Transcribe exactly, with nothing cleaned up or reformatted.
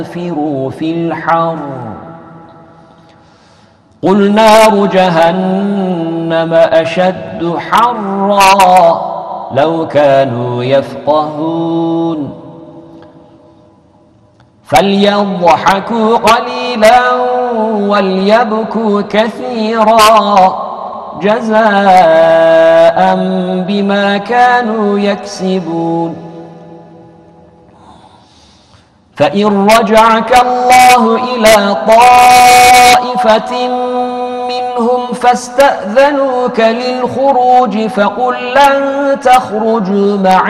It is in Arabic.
انفروا في الحر قل نار جهنم أشد حرا لو كانوا يفقهون فليضحكوا قليلا وليبكوا كثيرا جزاء بما كانوا يكسبون فإن رجعك الله إلى طائفة منهم فاستأذنوك للخروج فقل لن تخرجوا معي